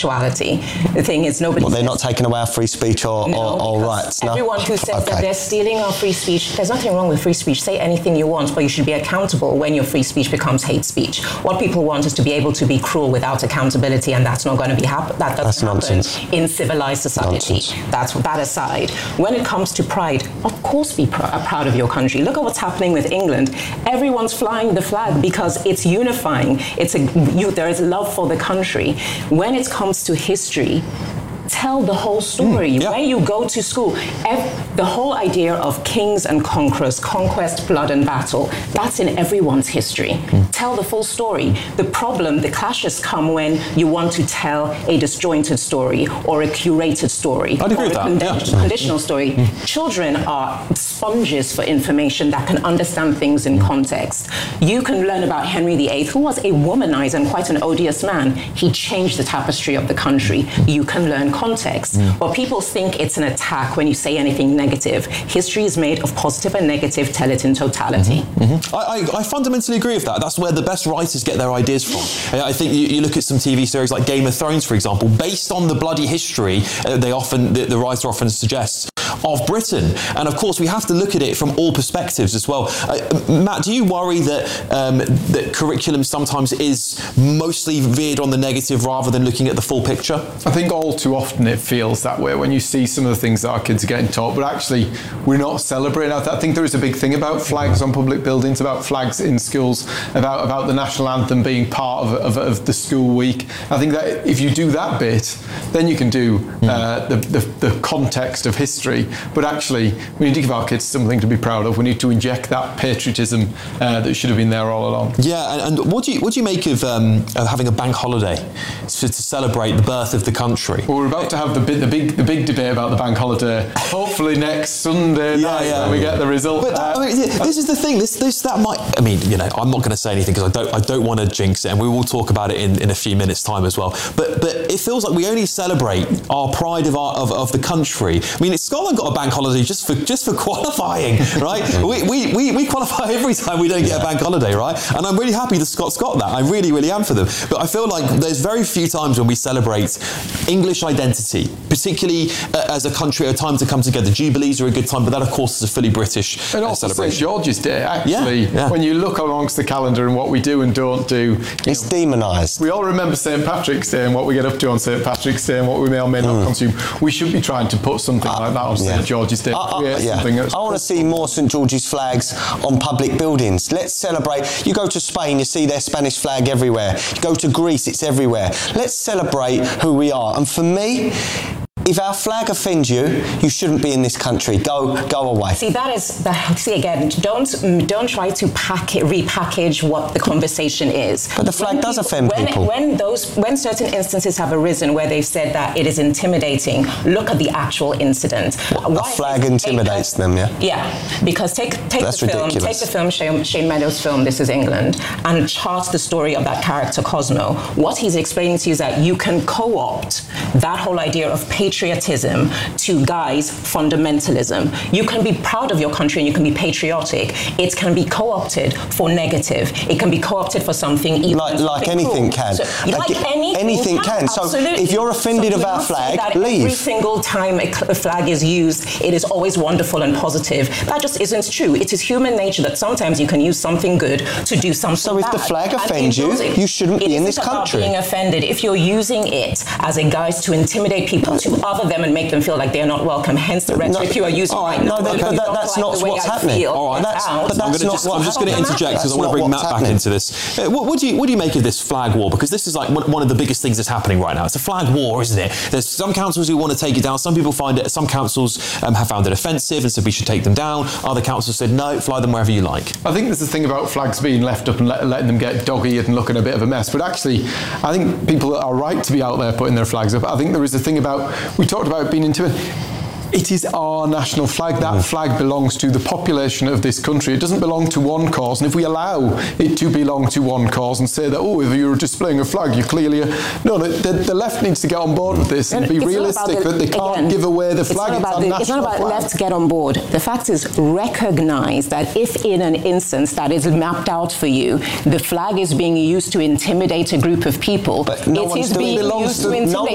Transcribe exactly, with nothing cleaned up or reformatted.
contextuality. The thing is, nobody... Well, they're not taking away our free speech or, no, or, or rights, no? Everyone who says okay. that they're stealing our free speech, there's nothing wrong with free speech. Say anything you want, but you should be accountable when your free speech becomes hate speech. What people want is to be able to be cruel without accountability, and that's not going to be happen. That doesn't That's happen nonsense. in civilized society. Nonsense. That's that aside. When it comes to pride, of course be pr- proud of your country. Look at what's happening with England. Everyone's flying the flag because it's unifying. It's a you, there is love for the country. When it comes to history, tell the whole story. Mm, yeah. When you go to school, ev- the whole idea of kings and conquerors, conquest, blood and battle, that's in everyone's history. Mm. Tell the full story. The problem, the clashes come when you want to tell a disjointed story or a curated story. I'd agree with that. Condi- yeah. Conditional story. Mm. Children are sponges for information that can understand things in context. You can learn about Henry the Eighth, who was a womanizer and quite an odious man. He changed the tapestry of the country. You can learn context. Mm. But people think it's an attack when you say anything negative. History is made of positive and negative. Tell it in totality. Mm-hmm. Mm-hmm. I, I, I fundamentally agree with that. That's where the best writers get their ideas from. I think you, you look at some T V series like Game of Thrones, for example, based on the bloody history uh, they often the, the writer often suggests of Britain. And of course, we have to look at it from all perspectives as well. Uh, Matt, do you worry that um, that curriculum sometimes is mostly veered on the negative rather than looking at the full picture? I think all too often it feels that way when you see some of the things that our kids are getting taught, but actually we're not celebrating. I think there is a big thing about flags on public buildings, about flags in schools, about, about the national anthem being part of, of, of the school week. I think that if you do that bit, then you can do uh, the, the, the context of history. But actually, we need to give our kids something to be proud of. We need to inject that patriotism uh, that should have been there all along. Yeah, and, and what do you what do you make of, um, of having a bank holiday to, to celebrate the birth of the country? Well, we're about to have the big the big the big debate about the bank holiday. Hopefully next Sunday yeah, night yeah. when we get the result. But that, I mean, this is the thing. This this that might. I mean, you know, I'm not going to say anything because I don't I don't want to jinx it, and we will talk about it in, in a few minutes' time as well. But but it feels like we only celebrate our pride of our of, of the country. I mean, Scotland got a bank holiday just for just for qualifying, right? we, we we we qualify every time we don't get a bank holiday, right? And I'm really happy the Scots got that. I really really am for them. But I feel like there's very few times when we celebrate English identity, particularly uh, as a country, a time to come together. Jubilees are a good time, but that of course is a fully British and uh, also celebration. Saint George's Day, actually, yeah, yeah. when you look amongst the calendar and what we do and don't do, it's demonised. We all remember Saint Patrick's Day and what we get up to on Saint Patrick's Day and what we may or may not mm. consume. We should be trying to put something uh, like that on yeah. Saint George's Day. Uh, uh, yeah. I want to see more Saint George's flags on public buildings. Let's celebrate. You go to Spain, you see their Spanish flag everywhere. You go to Greece, it's everywhere. Let's celebrate who we are. And for me, if our flag offends you, you shouldn't be in this country. Go, go away. See, that is, that, see again, don't don't try to pack it, repackage what the conversation is. But the flag when does people, offend when, people. When those, when certain instances have arisen where they've said that it is intimidating, look at the actual incident. Well, a flag intimidates them, yeah? Yeah, because take take That's the film, ridiculous. take the film Shane, Shane Meadows' film This Is England, and chart the story of that character Cosmo. What he's explaining to you is that you can co-opt that whole idea of patriotism patriotism to guise fundamentalism. You can be proud of your country and you can be patriotic. It can be co-opted for negative. It can be co-opted for something even like, like anything cruel. can. So, like like anything, anything can. So absolutely. If you're offended so of our flag, that leave. Every single time a flag is used, it is always wonderful and positive. That just isn't true. It is human nature that sometimes you can use something good to do something So if bad. the flag offends you, you shouldn't be in this country. Being offended, if you're using it as a guise to intimidate people, to other them and make them feel like they're not welcome, hence the rhetoric no, you are using right, right no, now. That, but that, that's not what's happening. All right, that's, but that's I'm, not just, what I'm just going to interject because I want to bring Matt happening. back into this. Uh, what, what, do you, what do you make of this flag war? Because this is like one, one of the biggest things that's happening right now. It's a flag war, isn't it? There's some councils who want to take it down. Some people find it, some councils um, have found it offensive and said we should take them down. Other councils said no, fly them wherever you like. I think there's the thing about flags being left up and let, letting them get dog-eared and looking a bit of a mess. But actually, I think people are right to be out there putting their flags up. I think there is a thing about, we talked about being intimidated. It is our national flag. That mm. flag belongs to the population of this country. It doesn't belong to one cause. And if we allow it to belong to one cause and say that, oh, if you're displaying a flag, you're clearly... A... No, the, the left needs to get on board with this and, and be realistic the, that they can't again, give away the flag. It's not about, it's the, it's not about flag. left get on board. The fact is, recognize that if in an instance that is mapped out for you, the flag is being used to intimidate a group of people, but no it is being used to intimidate...